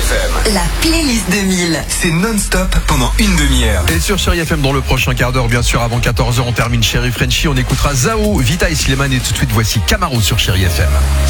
FM. La playlist 2000. C'est non-stop pendant une demi-heure. Et sur Chérie FM, dans le prochain quart d'heure, bien sûr, avant 14h, on termine Chérie Frenchy. On écoutera Zao, Vita et Slimane. Et tout de suite, voici Camaro sur Chérie FM.